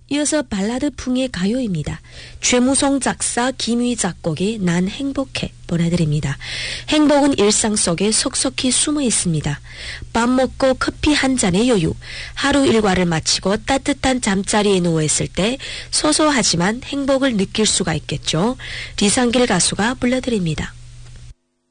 이어서 발라드 풍의 가요입니다. 최무성 작사, 김휘 작곡의 난 행복해 보내드립니다. 행복은 일상 속에 속속히 숨어 있습니다. 밥 먹고 커피 한 잔의 여유, 하루 일과를 마치고 따뜻한 잠자리에 누워있을 때 소소하지만 행복을 느낄 수가 있겠죠. 리상길 가수가 불러드립니다.